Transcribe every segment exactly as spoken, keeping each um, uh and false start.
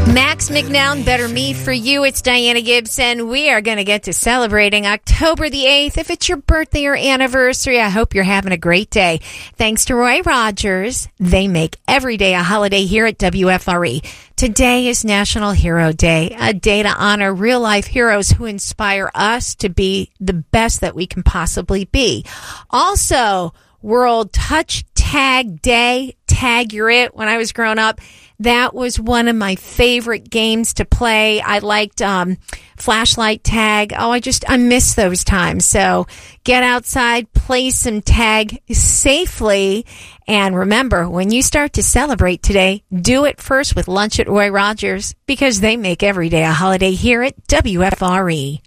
Max McNown, Better Me For You. It's Diana Gibson. We are going to get to celebrating October the eighth. If it's your birthday or anniversary, I hope you're having a great day. Thanks to Roy Rogers. They make every day a holiday here at W F R E. Today is National Hero Day, a day to honor real-life heroes who inspire us to be the best that we can possibly be. Also, World Touch Tag Day. Tag You're It. When I was growing up, that was one of my favorite games to play. I liked um, flashlight tag. Oh, I just, I miss those times. So get outside, play some tag safely. And remember, when you start to celebrate today, do it first with lunch at Roy Rogers, because they make every day a holiday here at W F R E.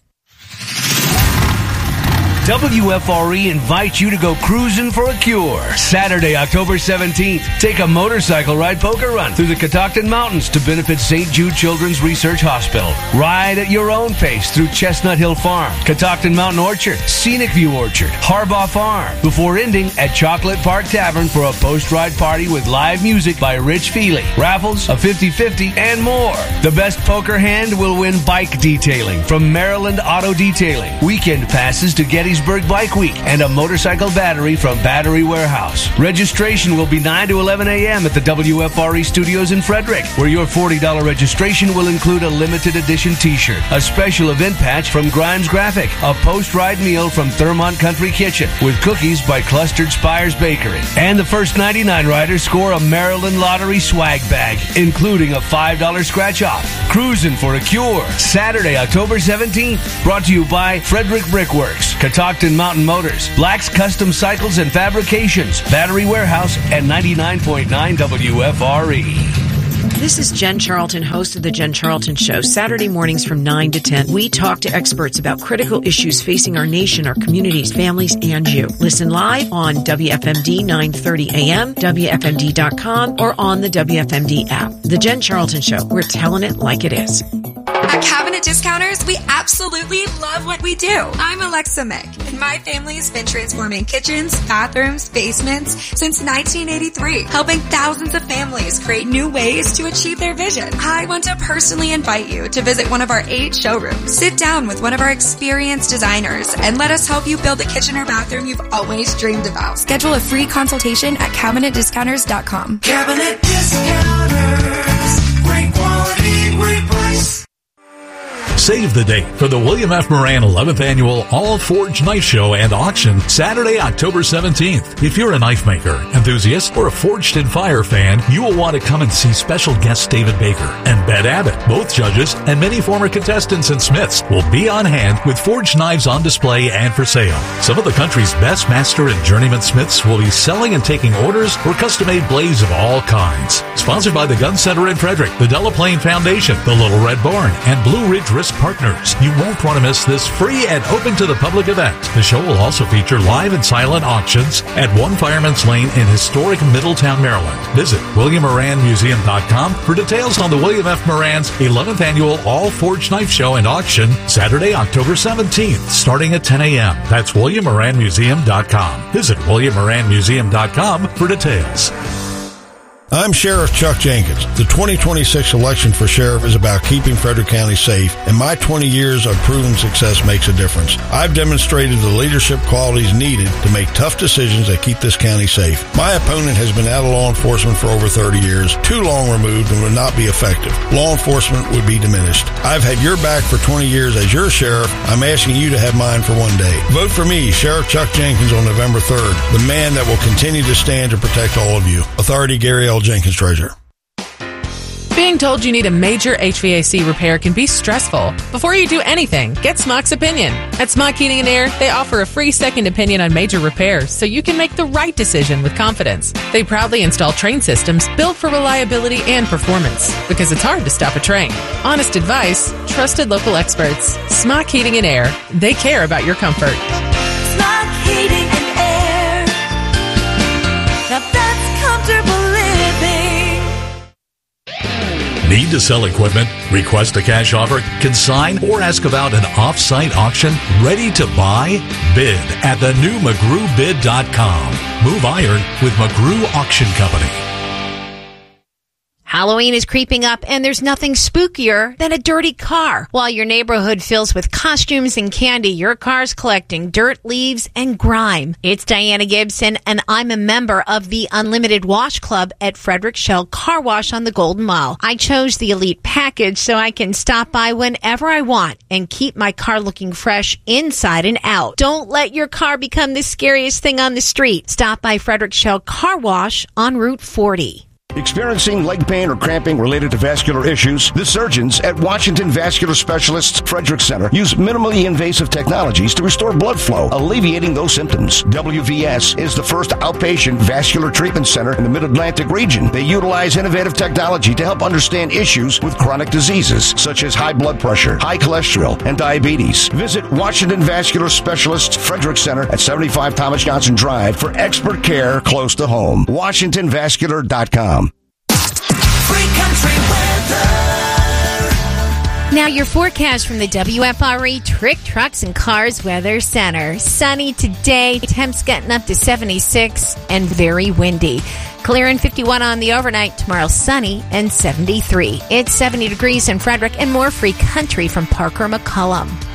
W F R E invites you to go cruising for a cure. Saturday, October seventeenth. Take a motorcycle ride poker run through the Catoctin Mountains to benefit Saint Jude Children's Research Hospital. Ride at your own pace through Chestnut Hill Farm, Catoctin Mountain Orchard, Scenic View Orchard, Harbaugh Farm, before ending at Chocolate Park Tavern for a post-ride party with live music by Rich Feely, raffles, a fifty-fifty, and more. The best poker hand will win bike detailing from Maryland Auto Detailing, weekend passes to Gettysburg Bike Week, and a motorcycle battery from Battery Warehouse. Registration will be nine to eleven a.m. at the W F R E studios in Frederick, where your forty dollars registration will include a limited edition t-shirt, a special event patch from Grimes Graphic, a post-ride meal from Thurmont Country Kitchen with cookies by Clustered Spires Bakery, and the first ninety-nine riders score a Maryland Lottery swag bag, including a five dollars scratch-off. Cruising for a Cure, Saturday, October seventeenth. Brought to you by Frederick Brickworks, Catoctin Mountain Motors, Black's Custom Cycles and Fabrications, Battery Warehouse, and ninety-nine point nine W F R E. This is Jen Charlton, host of The Jen Charlton Show. Saturday mornings from nine to ten, we talk to experts about critical issues facing our nation, our communities, families, and you. Listen live on W F M D nine thirty a.m., W F M D dot com, or on the W F M D app. The Jen Charlton Show. We're telling it like it is. At Cabinet Discounters, we absolutely love what we do. I'm Alexa Mick, and my family has been transforming kitchens, bathrooms, basements since nineteen eighty-three, helping thousands of families create new ways to achieve their vision. I want to personally invite you to visit one of our eight showrooms. Sit down with one of our experienced designers and let us help you build the kitchen or bathroom you've always dreamed about. Schedule a free consultation at cabinet discounters dot com. Cabinet Discounters. Great quality, great price. Save the date for the William F. Moran eleventh Annual All Forge Knife Show and Auction, Saturday, October seventeenth. If you're a knife maker, enthusiast, or a Forged in Fire fan, you will want to come and see special guest David Baker and Ben Abbott. Both judges and many former contestants and smiths will be on hand with forged knives on display and for sale. Some of the country's best master and journeyman smiths will be selling and taking orders for custom-made blades of all kinds. Sponsored by the Gun Center in Frederick, the Delaplane Foundation, the Little Red Barn, and Blue Ridge Risk Partners. You won't want to miss this free and open to the public event. The show will also feature live and silent auctions at One Fireman's Lane in historic Middletown, Maryland. Visit william moran museum dot com for details on the William F. Moran's eleventh Annual All Forged Knife Show and Auction, Saturday, October seventeenth, starting at ten a.m. That's william moran museum dot com. Visit william moran museum dot com for details. I'm Sheriff Chuck Jenkins. The twenty twenty-six election for sheriff is about keeping Frederick County safe, and my twenty years of proven success makes a difference. I've demonstrated the leadership qualities needed to make tough decisions that keep this county safe. My opponent has been out of law enforcement for over thirty years, too long removed, and would not be effective. Law enforcement would be diminished. I've had your back for twenty years as your sheriff. I'm asking you to have mine for one day. Vote for me, Sheriff Chuck Jenkins, on November third, the man that will continue to stand to protect all of you. Authority, Gary L. Jenkins, Treasurer. Being told you need a major H V A C repair can be stressful. Before you do anything, get Smock's opinion. At Smock Heating and Air, they offer a free second opinion on major repairs so you can make the right decision with confidence. They proudly install train systems built for reliability and performance, because it's hard to stop a train. Honest advice, trusted local experts. Smock Heating and Air. They care about your comfort. Smock Heating and Air. Now that's comfortable living. Need to sell equipment? Request a cash offer, consign, or ask about an off-site auction? Ready to buy? Bid at the new McGrew Bid dot com. Move iron with McGrew Auction Company. Halloween is creeping up, and there's nothing spookier than a dirty car. While your neighborhood fills with costumes and candy, your car's collecting dirt, leaves, and grime. It's Diana Gibson, and I'm a member of the Unlimited Wash Club at Frederick Shell Car Wash on the Golden Mile. I chose the Elite package so I can stop by whenever I want and keep my car looking fresh inside and out. Don't let your car become the scariest thing on the street. Stop by Frederick Shell Car Wash on Route forty. Experiencing leg pain or cramping related to vascular issues? The surgeons at Washington Vascular Specialists Frederick Center use minimally invasive technologies to restore blood flow, alleviating those symptoms. W V S is the first outpatient vascular treatment center in the Mid-Atlantic region. They utilize innovative technology to help understand issues with chronic diseases such as high blood pressure, high cholesterol, and diabetes. Visit Washington Vascular Specialists Frederick Center at seventy-five Thomas Johnson Drive for expert care close to home. washington vascular dot com. Free country weather. Now your forecast from the W F R E Trick Trucks and Cars Weather Center. Sunny today, temps getting up to seventy-six and very windy. Clear and fifty-one on the overnight. Tomorrow sunny and seventy-three. It's seventy degrees in Frederick and more free country from Parker McCullum.